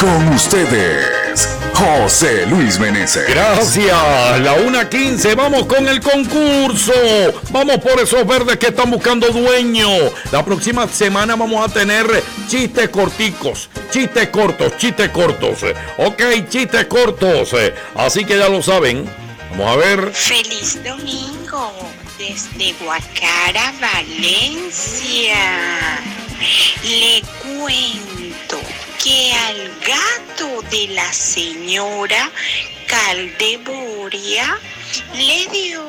Con ustedes, José Luis Meneses. Gracias, la 1:15, vamos con el concurso. Vamos por esos verdes que están buscando dueño. La próxima semana vamos a tener chistes corticos, chistes cortos. Ok, chistes cortos. Así que ya lo saben. Vamos a ver. Feliz domingo desde Guacara, Valencia. Le cuento que al gato de la señora Caldeboria le dio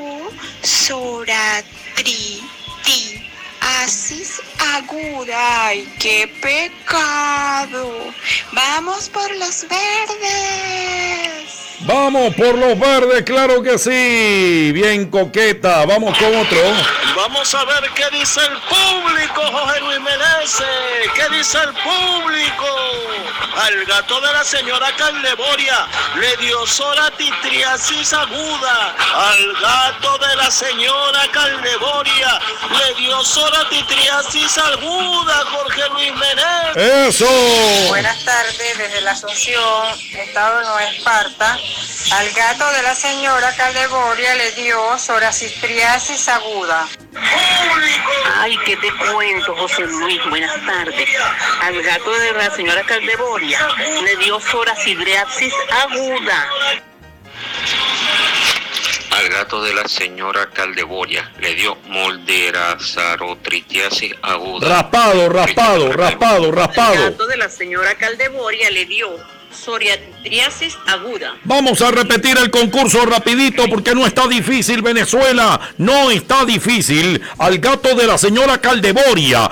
psoriasis aguda. ¡Ay, qué pecado! ¡Vamos por los verdes! Vamos por los verdes, claro que sí. Bien coqueta. Vamos con otro. Vamos a ver qué dice el público, José Luis Meneses. ¿Qué dice el público? Al gato de la señora Caldeboria le dio psoriasis aguda. Al gato de la señora Caldeboria le dio psoriasis aguda, Jorge Luis Meneses. ¡Eso! Buenas tardes desde la Asunción, Estado de Nueva Esparta. Al gato de la señora Caldeboria le dio psoriasis aguda. Ay, ¿qué te cuento, José Luis? Buenas tardes. Al gato de la señora Caldeboria le dio psoriasis aguda. Al gato de la señora Caldeboria le dio molderazarotrithiasis aguda. Raspado. Al gato de la señora Caldeboria le dio psoriasis aguda. Vamos a repetir el concurso rapidito porque no está difícil, Venezuela. No está difícil. Al gato de la señora Caldeboria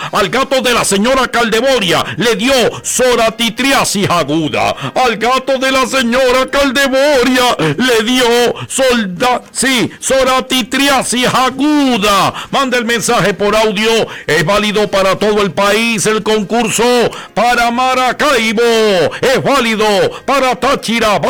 le dio psoriasis aguda. Al gato de la señora Caldeboria le dio psoriasis aguda. Manda el mensaje por audio. Es válido para todo el país el concurso. Para Maracaibo es válido. Para Táchira.